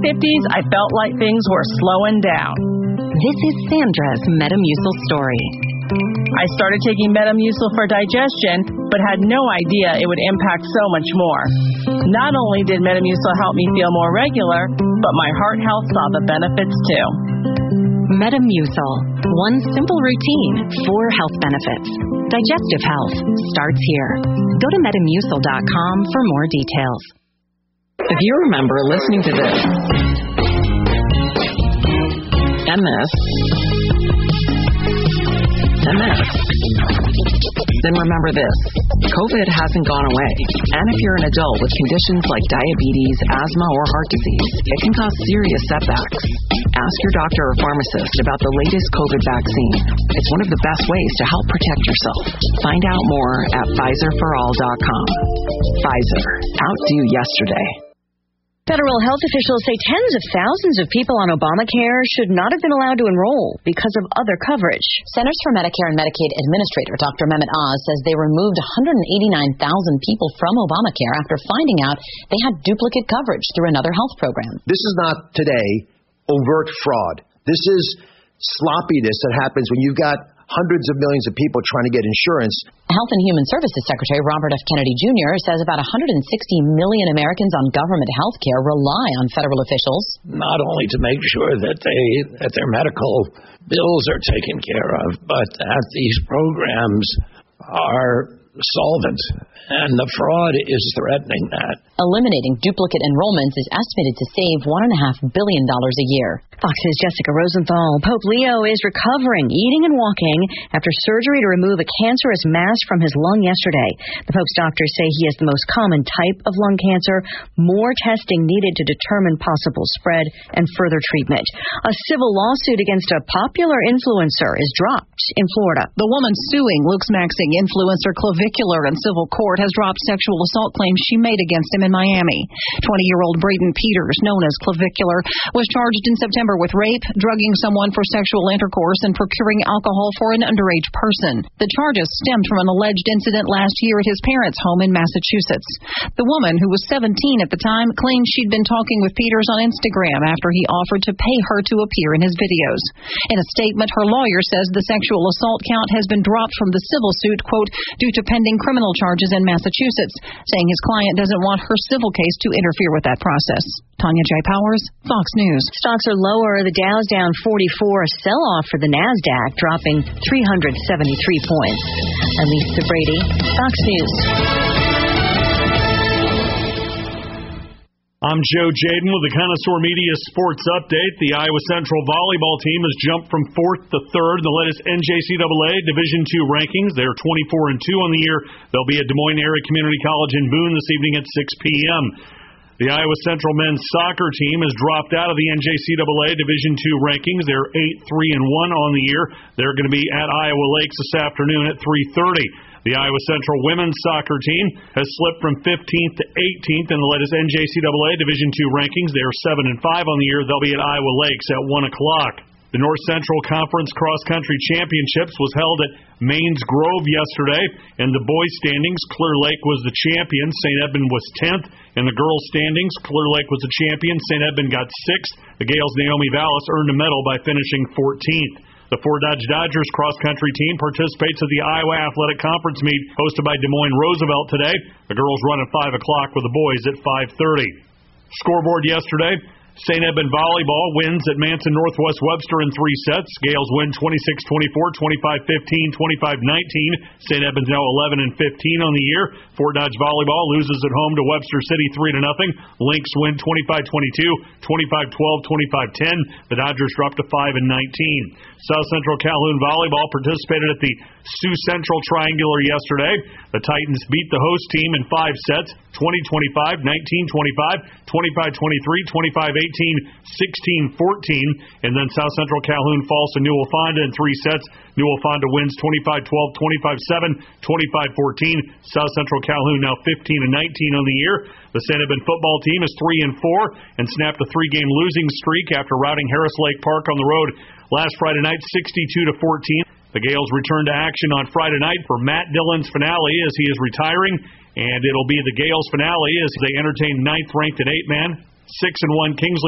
50s, I felt like things were slowing down. This is Sandra's Metamucil story. I started taking Metamucil for digestion, but had no idea it would impact so much more. Not only did Metamucil help me feel more regular, but my heart health saw the benefits too. Metamucil. One simple routine, 4 health benefits. Digestive health starts here. Go to Metamucil.com for more details. If you remember listening to this and this and this, then remember this. COVID hasn't gone away. And if you're an adult with conditions like diabetes, asthma, or heart disease, it can cause serious setbacks. Ask your doctor or pharmacist about the latest COVID vaccine. It's one of the best ways to help protect yourself. Find out more at PfizerForAll.com. Pfizer. Outdo yesterday. Federal health officials say tens of thousands of people on Obamacare should not have been allowed to enroll because of other coverage. Centers for Medicare and Medicaid Administrator Dr. Mehmet Oz says they removed 189,000 people from Obamacare after finding out they had duplicate coverage through another health program. This is not today overt fraud. This is sloppiness that happens when you've got hundreds of millions of people trying to get insurance. Health and Human Services Secretary Robert F. Kennedy Jr. says about 160 million Americans on government health care rely on federal officials. Not only to make sure that their medical bills are taken care of, but that these programs are solvent, and the fraud is threatening that. Eliminating duplicate enrollments is estimated to save $1.5 billion a year. Fox's Jessica Rosenthal. Pope Leo is recovering, eating and walking after surgery to remove a cancerous mass from his lung yesterday. The Pope's doctors say he has the most common type of lung cancer. More testing needed to determine possible spread and further treatment. A civil lawsuit against a popular influencer is dropped in Florida. The woman suing Luke's Maxing influencer Clavicular in civil court has dropped sexual assault claims she made against him in Miami. 20-year-old Braden Peters, known as Clavicular, was charged in September with rape, drugging someone for sexual intercourse, and procuring alcohol for an underage person. The charges stemmed from an alleged incident last year at his parents' home in Massachusetts. The woman, who was 17 at the time, claimed she'd been talking with Peters on Instagram after he offered to pay her to appear in his videos. In a statement, her lawyer says the sexual assault count has been dropped from the civil suit, quote, due to pending criminal charges in Massachusetts, saying his client doesn't want her civil case to interfere with that process. Tanya J. Powers, Fox News. Stocks are lower. The Dow's down 44. A sell-off for the NASDAQ, dropping 373 points. I'm Lisa Brady, Fox News. I'm Joe Jaden with the Connoisseur Media Sports Update. The Iowa Central volleyball team has jumped from 4th to 3rd in the latest NJCAA Division II rankings. They're 24-2 on the year. They'll be at Des Moines Area Community College in Boone this evening at 6 p.m. The Iowa Central men's soccer team has dropped out of the NJCAA Division II rankings. They're 8-3-1 on the year. They're going to be at Iowa Lakes this afternoon at 3:30. The Iowa Central women's soccer team has slipped from 15th to 18th in the latest NJCAA Division II rankings. They are 7-5 on the year. They'll be at Iowa Lakes at 1 o'clock. The North Central Conference Cross Country Championships was held at Mains Grove yesterday. In the boys' standings, Clear Lake was the champion. St. Edmund was 10th. In the girls' standings, Clear Lake was the champion. St. Edmund got 6th. The Gales' Naomi Vallis earned a medal by finishing 14th. The Fort Dodge Dodgers cross-country team participates at the Iowa Athletic Conference meet hosted by Des Moines Roosevelt today. The girls run at 5 o'clock with the boys at 5:30. Scoreboard yesterday, St. Edmund Volleyball wins at Manson Northwest Webster in 3 sets. Gales win 26-24, 25-15, 25-19. St. Edmund's now 11-15 on the year. Fort Dodge Volleyball loses at home to Webster City 3-0. Lynx win 25-22, 25-12, 25-10. The Dodgers drop to 5-19. South Central Calhoun Volleyball participated at the Sioux Central Triangular yesterday. The Titans beat the host team in 5 sets, 20-25, 19-25, 25-23, 25-18, 16-14, and then South Central Calhoun falls to Newell Fonda in 3 sets. Newell Fonda wins 25-12, 25-7, 25-14. South Central Calhoun now 15-19 on the year. The St. Edmund football team is 3-4 and snapped a 3-game losing streak after routing Harris Lake Park on the road last Friday night, 62-14. The Gales return to action on Friday night for Matt Dillon's finale as he is retiring, and it'll be the Gales finale as they entertain 9th ranked at 8-man, 6-1 Kingsley